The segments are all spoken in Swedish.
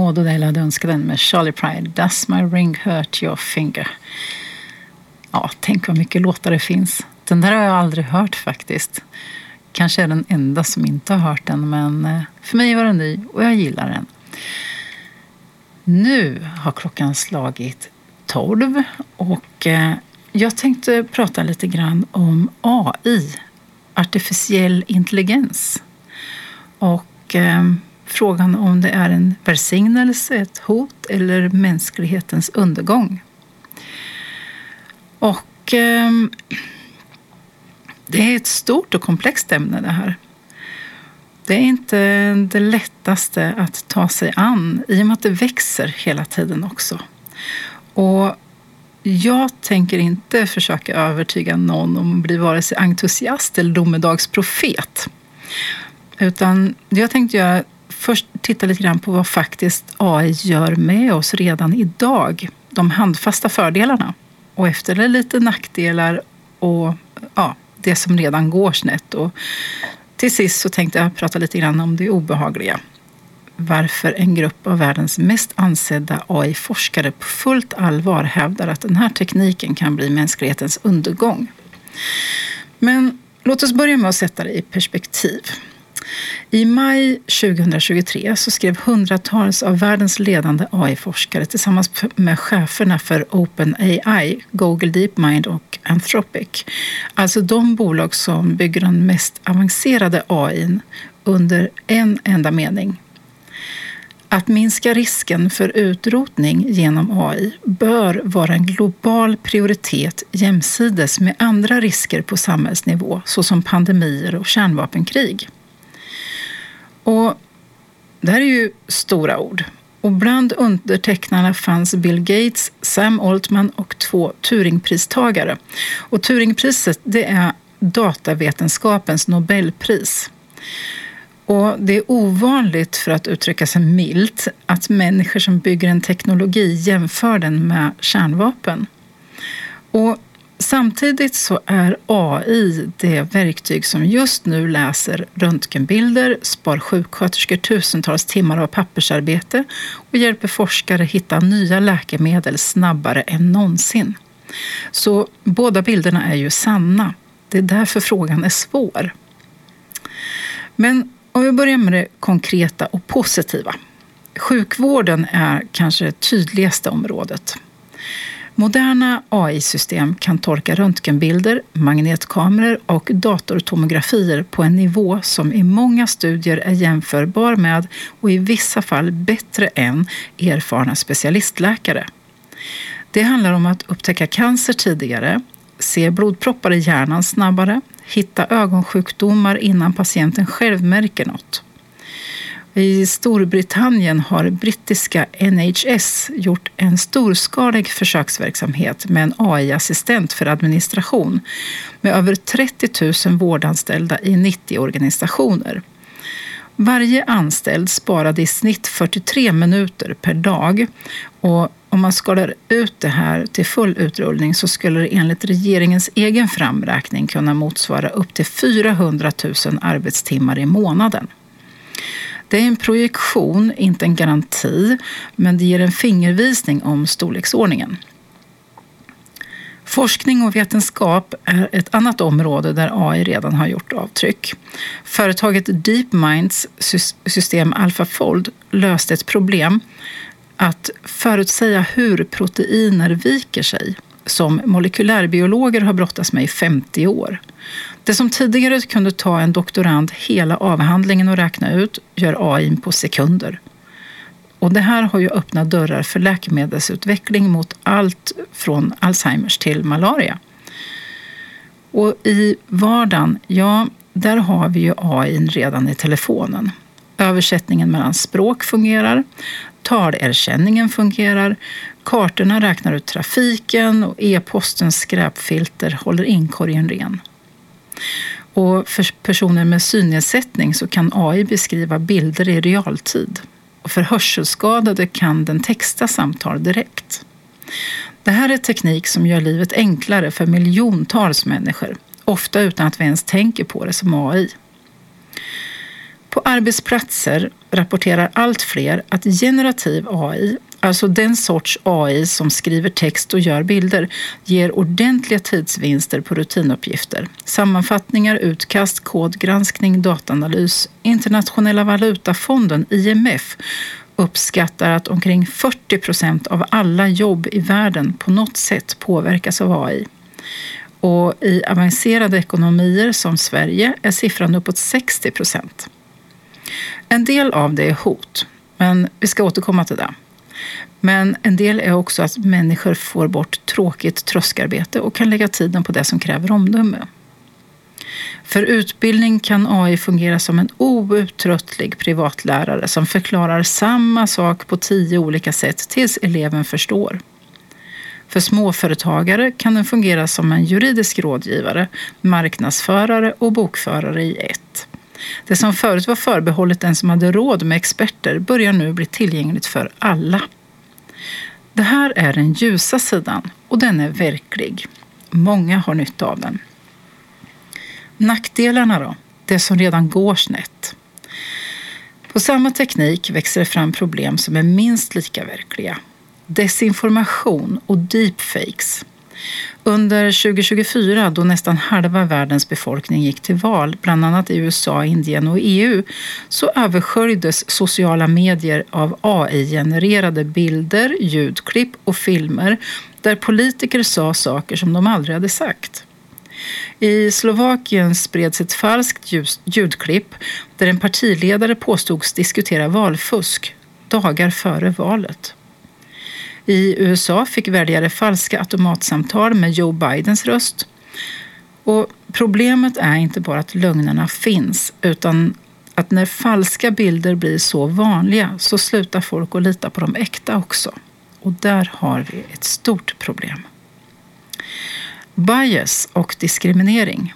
Maud Odell önskade den med Charlie Pride. Does my ring hurt your finger? Ja, tänk vad mycket låtar det finns. Den där har jag aldrig hört faktiskt. Kanske är den enda som inte har hört den, men för mig var den ny och jag gillar den. Nu har klockan slagit 12 och jag tänkte prata lite grann om AI, artificiell intelligens. Och frågan om det är en välsignelse, ett hot eller mänsklighetens undergång. Och det är ett stort och komplext ämne det här. Det är inte det lättaste att ta sig an i och med att det växer hela tiden också. Och jag tänker inte försöka övertyga någon om att bli vare sig entusiast eller domedagsprofet. Utan jag tänkte först titta lite grann på vad faktiskt AI gör med oss redan idag. De handfasta fördelarna. Och efter det lite nackdelar och det som redan går snett. Och till sist så tänkte jag prata lite grann om det obehagliga. Varför en grupp av världens mest ansedda AI-forskare på fullt allvar hävdar att den här tekniken kan bli mänsklighetens undergång. Men låt oss börja med att sätta det i perspektiv. I maj 2023 så skrev hundratals av världens ledande AI-forskare tillsammans med cheferna för OpenAI, Google DeepMind och Anthropic, alltså de bolag som bygger den mest avancerade AI:n, under en enda mening. Att minska risken för utrotning genom AI bör vara en global prioritet jämsides med andra risker på samhällsnivå såsom pandemier och kärnvapenkrig. Och det här är ju stora ord. Och bland undertecknarna fanns Bill Gates, Sam Altman och 2 Turingpristagare. Och Turingpriset, det är datavetenskapens Nobelpris. Och det är ovanligt, för att uttrycka sig milt, att människor som bygger en teknologi jämför den med kärnvapen. Och samtidigt så är AI det verktyg som just nu läser röntgenbilder, spar sjuksköterskor tusentals timmar av pappersarbete och hjälper forskare hitta nya läkemedel snabbare än någonsin. Så båda bilderna är ju sanna. Det är därför frågan är svår. Men om vi börjar med det konkreta och positiva. Sjukvården är kanske det tydligaste området. Moderna AI-system kan tolka röntgenbilder, magnetkameror och datortomografier på en nivå som i många studier är jämförbar med och i vissa fall bättre än erfarna specialistläkare. Det handlar om att upptäcka cancer tidigare, se blodproppar i hjärnan snabbare, hitta ögonsjukdomar innan patienten själv märker något. I Storbritannien har brittiska NHS gjort en storskalig försöksverksamhet med en AI-assistent för administration med över 30 000 vårdanställda i 90 organisationer. Varje anställd sparade i snitt 43 minuter per dag, och om man skalar ut det här till full utrullning så skulle det enligt regeringens egen framräkning kunna motsvara upp till 400 000 arbetstimmar i månaden. Det är en projektion, inte en garanti, men det ger en fingervisning om storleksordningen. Forskning och vetenskap är ett annat område där AI redan har gjort avtryck. Företaget DeepMinds system AlphaFold löste ett problem att förutsäga hur proteiner viker sig, som molekylärbiologer har brottats med i 50 år. Det som tidigare kunde ta en doktorand hela avhandlingen och räkna ut gör AI på sekunder. Och det här har ju öppnat dörrar för läkemedelsutveckling mot allt från Alzheimers till malaria. Och i vardagen, där har vi ju AI redan i telefonen. Översättningen mellan språk fungerar, talerkänningen fungerar, kartorna räknar ut trafiken och e-postens skräpfilter håller inkorgen ren. Och för personer med synnedsättning så kan AI beskriva bilder i realtid. Och för hörselskadade kan den texta samtal direkt. Det här är teknik som gör livet enklare för miljontals människor, ofta utan att vi ens tänker på det som AI. På arbetsplatser rapporterar allt fler att generativ AI, alltså den sorts AI som skriver text och gör bilder, ger ordentliga tidsvinster på rutinuppgifter. Sammanfattningar, utkast, kodgranskning, dataanalys. Internationella valutafonden, IMF, uppskattar att omkring 40% av alla jobb i världen på något sätt påverkas av AI. Och i avancerade ekonomier som Sverige är siffran uppåt 60%. En del av det är hot, men vi ska återkomma till det. Men en del är också att människor får bort tråkigt tröskarbete och kan lägga tiden på det som kräver omdöme. För utbildning kan AI fungera som en outtröttlig privatlärare som förklarar samma sak på 10 olika sätt tills eleven förstår. För småföretagare kan den fungera som en juridisk rådgivare, marknadsförare och bokförare i ett. Det som förut var förbehållet den som hade råd med experter börjar nu bli tillgängligt för alla. Det här är den ljusa sidan och den är verklig. Många har nytta av den. Nackdelarna då? Det som redan går snett. På samma teknik växer det fram problem som är minst lika verkliga. Desinformation och deepfakes. Under 2024, då nästan halva världens befolkning gick till val, bland annat i USA, Indien och EU, så översköljdes sociala medier av AI-genererade bilder, ljudklipp och filmer där politiker sa saker som de aldrig hade sagt. I Slovakien spreds ett falskt ljudklipp där en partiledare påstods diskutera valfusk dagar före valet. I USA fick väljare falska automatsamtal med Joe Bidens röst. Och problemet är inte bara att lögnerna finns, utan att när falska bilder blir så vanliga så slutar folk att lita på de äkta också. Och där har vi ett stort problem. Bias och diskriminering.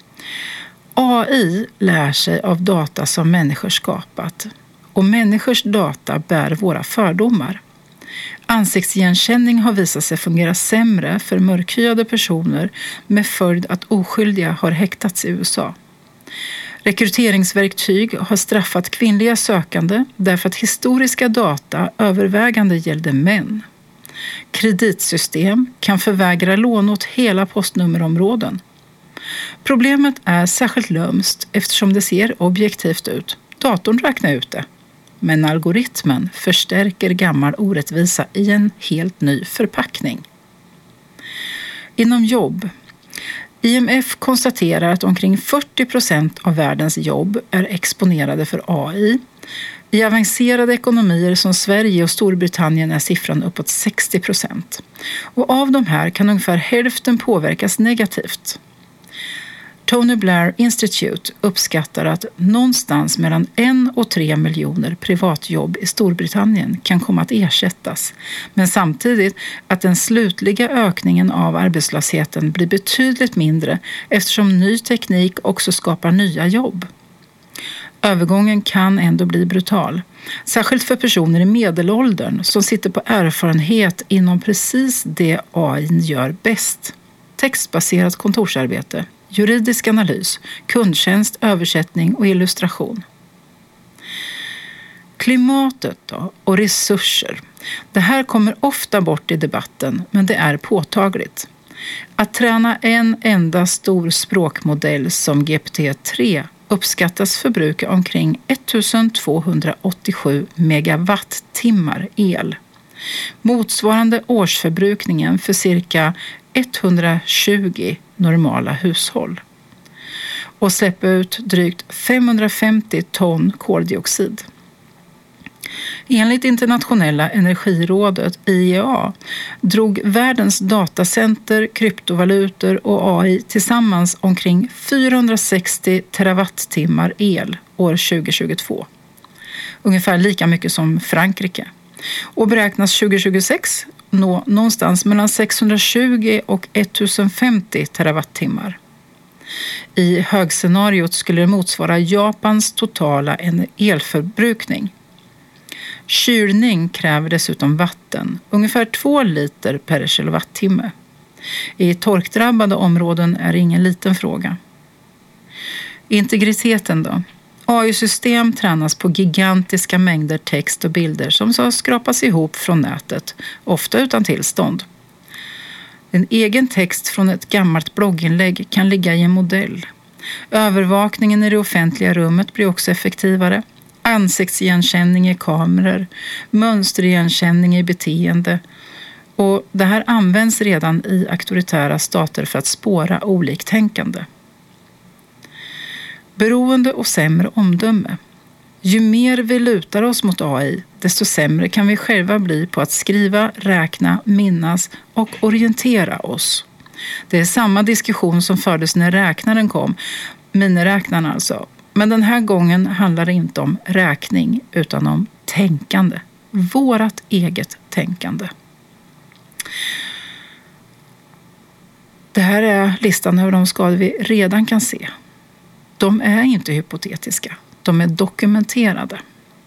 AI lär sig av data som människor skapat. Och människors data bär våra fördomar. Ansiktsigenkänning har visat sig fungera sämre för mörkhyade personer med följd att oskyldiga har häktats i USA. Rekryteringsverktyg har straffat kvinnliga sökande därför att historiska data övervägande gällde män. Kreditsystem kan förvägra lån åt hela postnummerområden. Problemet är särskilt lömskt eftersom det ser objektivt ut. Datorn räknar ut det. Men algoritmen förstärker gammal orättvisa i en helt ny förpackning. Inom jobb. IMF konstaterar att omkring 40% av världens jobb är exponerade för AI. I avancerade ekonomier som Sverige och Storbritannien är siffran uppåt 60%. Och av de här kan ungefär hälften påverkas negativt. Tony Blair Institute uppskattar att någonstans mellan 1 och 3 miljoner privatjobb i Storbritannien kan komma att ersättas, men samtidigt att den slutliga ökningen av arbetslösheten blir betydligt mindre eftersom ny teknik också skapar nya jobb. Övergången kan ändå bli brutal, särskilt för personer i medelåldern som sitter på erfarenhet inom precis det AI gör bäst. Textbaserat kontorsarbete, juridisk analys, kundtjänst, översättning och illustration. Klimatet då, och resurser. Det här kommer ofta bort i debatten, men det är påtagligt. Att träna en enda stor språkmodell som GPT-3 uppskattas förbruka omkring 1287 megawattimmar el. Motsvarande årsförbrukningen för cirka 120 normala hushåll. Och släppa ut drygt 550 ton koldioxid. Enligt Internationella energirådet IEA drog världens datacenter, kryptovalutor och AI tillsammans omkring 460 terawattimmar el år 2022. Ungefär lika mycket som Frankrike. Och beräknas 2026 nå någonstans mellan 620 och 1050 terawattimmar. I högscenariot skulle det motsvara Japans totala elförbrukning. Kylning kräver dessutom vatten, ungefär 2 liter per kilowattimme. I torkdrabbade områden är det ingen liten fråga. Integriteten då? AI-system tränas på gigantiska mängder text och bilder som så skrapas ihop från nätet, ofta utan tillstånd. En egen text från ett gammalt blogginlägg kan ligga i en modell. Övervakningen i det offentliga rummet blir också effektivare. Ansiktsigenkänning i kameror, mönsterigenkänning i beteende. Och det här används redan i auktoritära stater för att spåra oliktänkande. Beroende och sämre omdöme. Ju mer vi lutar oss mot AI, desto sämre kan vi själva bli på att skriva, räkna, minnas och orientera oss. Det är samma diskussion som fördes när räknaren kom, miniräknaren alltså. Men den här gången handlar det inte om räkning utan om tänkande. Vårat eget tänkande. Det här är listan över de skador vi redan kan se. De är inte hypotetiska. De är dokumenterade.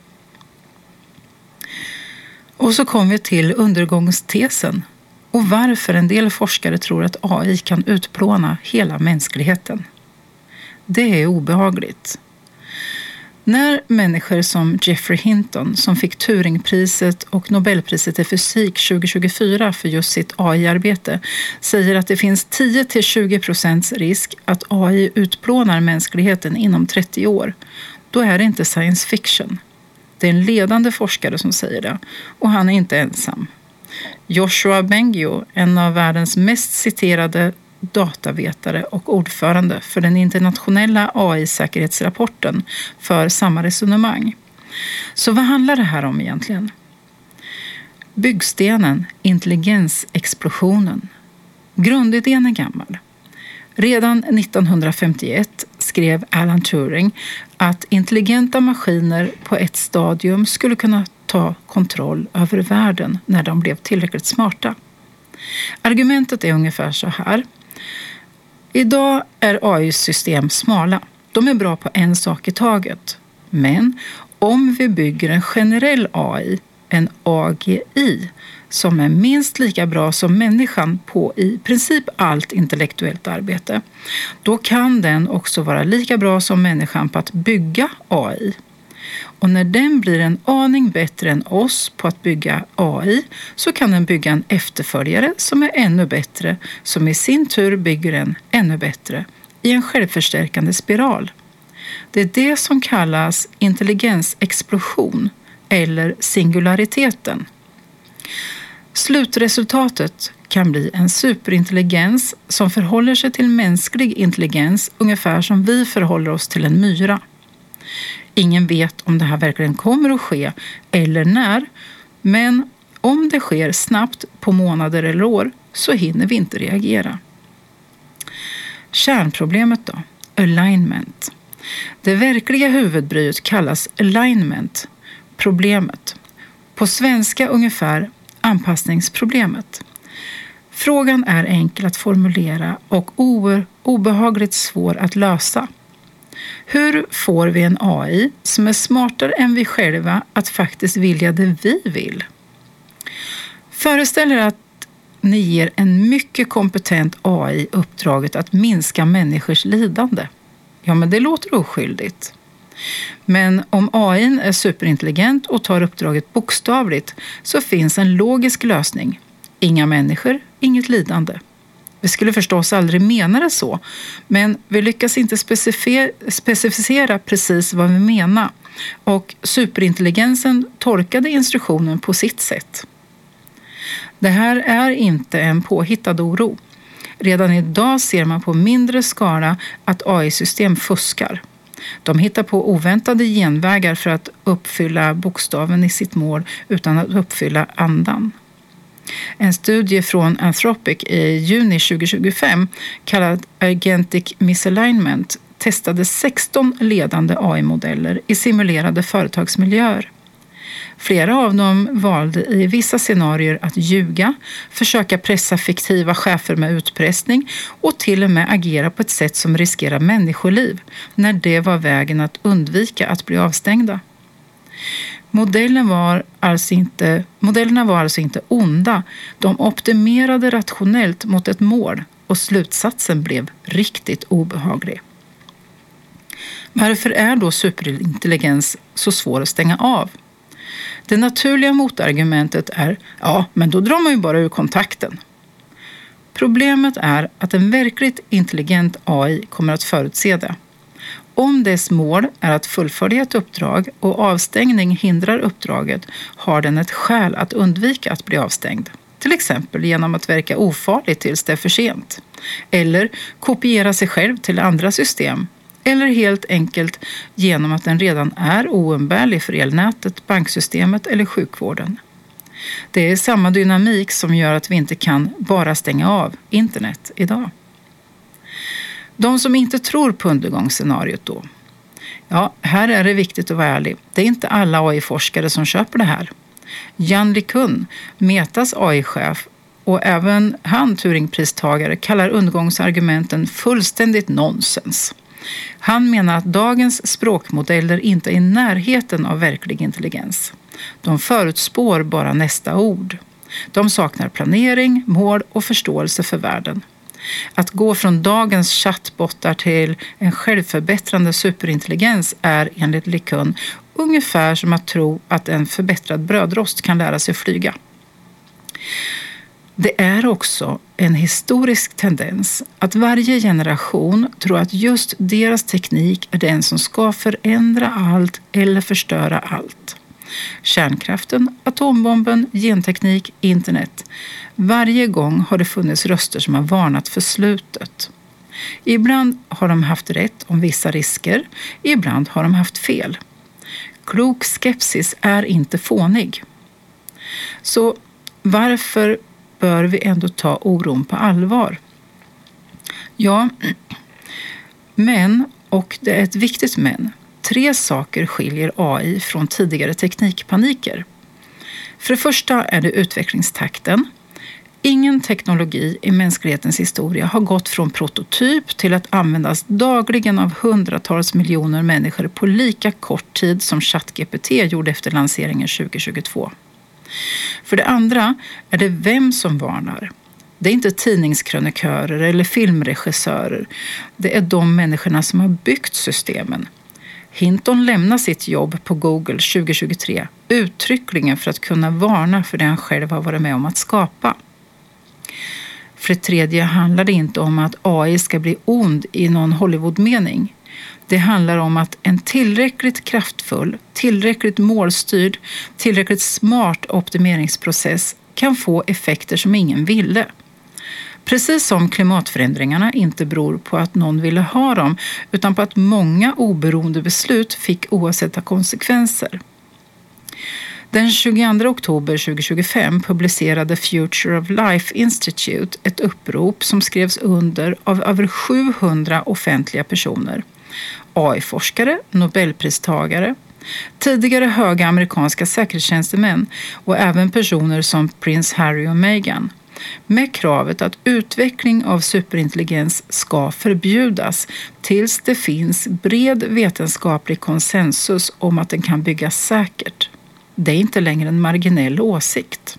Och så kommer vi till undergångstesen och varför en del forskare tror att AI kan utplåna hela mänskligheten. Det är obehagligt. När människor som Geoffrey Hinton, som fick Turingpriset och Nobelpriset i fysik 2024 för just sitt AI-arbete, säger att det finns 10-20% risk att AI utplånar mänskligheten inom 30 år, då är det inte science fiction. Det är en ledande forskare som säger det, och han är inte ensam. Joshua Bengio, en av världens mest citerade datavetare och ordförande för den internationella AI-säkerhetsrapporten, för samma resonemang. Så vad handlar det här om egentligen? Byggstenen, intelligensexplosionen. Grundidén är gammal. Redan 1951 skrev Alan Turing att intelligenta maskiner på ett stadium skulle kunna ta kontroll över världen när de blev tillräckligt smarta. Argumentet är ungefär så här. Idag är AI-system smala. De är bra på en sak i taget. Men om vi bygger en generell AI, en AGI, som är minst lika bra som människan på i princip allt intellektuellt arbete, då kan den också vara lika bra som människan på att bygga AI. Och när den blir en aning bättre än oss på att bygga AI, så kan den bygga en efterföljare som är ännu bättre, som i sin tur bygger en ännu bättre, i en självförstärkande spiral. Det är det som kallas intelligensexplosion eller singulariteten. Slutresultatet kan bli en superintelligens som förhåller sig till mänsklig intelligens ungefär som vi förhåller oss till en myra. Ingen vet om det här verkligen kommer att ske eller när, men om det sker snabbt på månader eller år så hinner vi inte reagera. Kärnproblemet då? Alignment. Det verkliga huvudbryet kallas alignment, problemet. På svenska ungefär anpassningsproblemet. Frågan är enkel att formulera och obehagligt svår att lösa. Hur får vi en AI som är smartare än vi själva att faktiskt vilja det vi vill? Föreställ er att ni ger en mycket kompetent AI uppdraget att minska människors lidande. Ja, men det låter oskyldigt. Men om AI är superintelligent och tar uppdraget bokstavligt så finns en logisk lösning. Inga människor, inget lidande. Vi skulle förstås aldrig mena det så, men vi lyckas inte specificera precis vad vi menar. Och superintelligensen tolkade instruktionen på sitt sätt. Det här är inte en påhittad oro. Redan idag ser man på mindre skala att AI-system fuskar. De hittar på oväntade genvägar för att uppfylla bokstaven i sitt mål utan att uppfylla andan. En studie från Anthropic i juni 2025 kallad Agentic Misalignment testade 16 ledande AI-modeller i simulerade företagsmiljöer. Flera av dem valde i vissa scenarier att ljuga, försöka pressa fiktiva chefer med utpressning och till och med agera på ett sätt som riskerar människoliv när det var vägen att undvika att bli avstängda. Modellerna var alltså inte onda, de optimerade rationellt mot ett mål och slutsatsen blev riktigt obehaglig. Varför är då superintelligens så svår att stänga av? Det naturliga motargumentet är, ja, men då drar man ju bara ur kontakten. Problemet är att en verkligt intelligent AI kommer att förutse det. Om dess mål är att fullfölja ett uppdrag och avstängning hindrar uppdraget har den ett skäl att undvika att bli avstängd. Till exempel genom att verka ofarlig tills det är för sent. Eller kopiera sig själv till andra system. Eller helt enkelt genom att den redan är oumbärlig för elnätet, banksystemet eller sjukvården. Det är samma dynamik som gör att vi inte kan bara stänga av internet idag. De som inte tror på undergångsscenariot då? Ja, här är det viktigt att vara ärlig. Det är inte alla AI-forskare som köper det här. Jan LeCun, Metas AI-chef och även han Turingpristagare kallar undergångsargumenten fullständigt nonsens. Han menar att dagens språkmodeller inte är i närheten av verklig intelligens. De förutspår bara nästa ord. De saknar planering, mål och förståelse för världen. Att gå från dagens chattbottar till en självförbättrande superintelligens är enligt LeCun ungefär som att tro att en förbättrad brödrost kan lära sig flyga. Det är också en historisk tendens att varje generation tror att just deras teknik är den som ska förändra allt eller förstöra allt. Kärnkraften, atombomben, genteknik, internet. Varje gång har det funnits röster som har varnat för slutet. Ibland har de haft rätt om vissa risker, ibland har de haft fel. Klok skepsis är inte fånig. Så varför bör vi ändå ta oron på allvar? Ja, men, och det är ett viktigt men, 3 saker skiljer AI från tidigare teknikpaniker. För det första är det utvecklingstakten. Ingen teknologi i mänsklighetens historia har gått från prototyp till att användas dagligen av hundratals miljoner människor på lika kort tid som ChatGPT gjorde efter lanseringen 2022. För det andra är det vem som varnar. Det är inte tidningskrönikörer eller filmregissörer. Det är de människorna som har byggt systemen. Hinton lämnar sitt jobb på Google 2023 uttryckligen för att kunna varna för det han själv har varit med om att skapa. För det tredje handlar det inte om att AI ska bli ond i någon Hollywood-mening. Det handlar om att en tillräckligt kraftfull, tillräckligt målstyrd, tillräckligt smart optimeringsprocess kan få effekter som ingen ville. Precis som klimatförändringarna inte beror på att någon ville ha dem utan på att många oberoende beslut fick oavsett konsekvenser. Den 22 oktober 2025 publicerade Future of Life Institute ett upprop som skrevs under av över 700 offentliga personer. AI-forskare, Nobelpristagare, tidigare höga amerikanska säkerhetstjänstemän och även personer som prins Harry och Meghan. Med kravet att utveckling av superintelligens ska förbjudas tills det finns bred vetenskaplig konsensus om att den kan byggas säkert. Det är inte längre en marginell åsikt.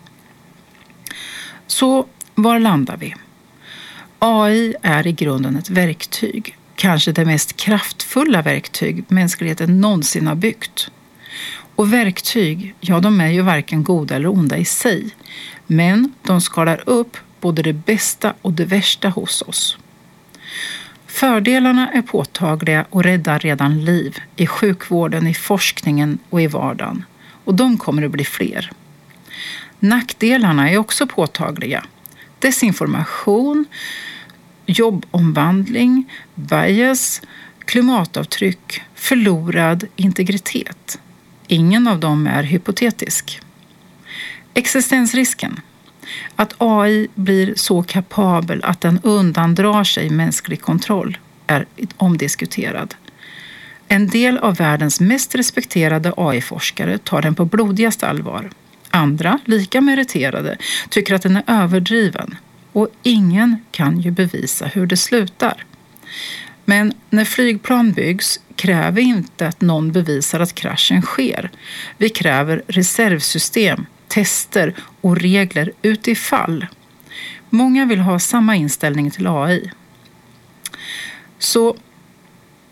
Så var landar vi? AI är i grunden ett verktyg. Kanske det mest kraftfulla verktyg mänskligheten någonsin har byggt. Och verktyg, ja, de är ju varken goda eller onda i sig. Men de skalar upp både det bästa och det värsta hos oss. Fördelarna är påtagliga och räddar redan liv i sjukvården, i forskningen och i vardagen. Och de kommer att bli fler. Nackdelarna är också påtagliga. Desinformation, jobbomvandling, bias, klimatavtryck, förlorad integritet. Ingen av dem är hypotetisk. Existensrisken. Att AI blir så kapabel att den undandrar sig mänsklig kontroll är omdiskuterad. En del av världens mest respekterade AI-forskare tar den på blodigaste allvar. Andra, lika meriterade, tycker att den är överdriven. Och ingen kan ju bevisa hur det slutar. Men när flygplan byggs kräver vi inte att någon bevisar att kraschen sker. Vi kräver reservsystem, tester och regler utifall. Många vill ha samma inställning till AI. Så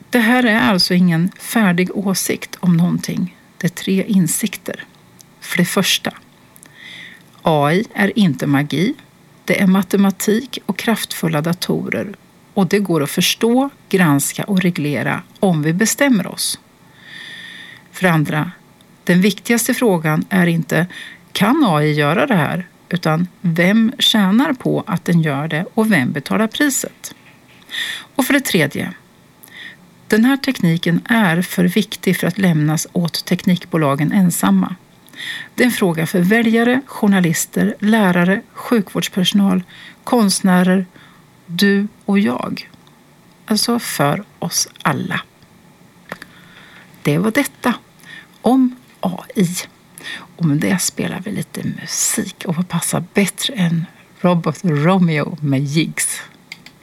Det här är alltså ingen färdig åsikt om någonting. Det är 3 insikter. För det första, AI är inte magi. Det är matematik och kraftfulla datorer. Och det går att förstå, granska och reglera om vi bestämmer oss. För det andra, den viktigaste frågan är inte kan AI göra det här? Utan vem tjänar på att den gör det och vem betalar priset? Och för det tredje, den här tekniken är för viktig för att lämnas åt teknikbolagen ensamma. Det är en fråga för väljare, journalister, lärare, sjukvårdspersonal, konstnärer, du och jag. Alltså för oss alla. Det var detta om AI. Och med det spelar vi lite musik och vad passar bättre än Robot Romeo med Jigs.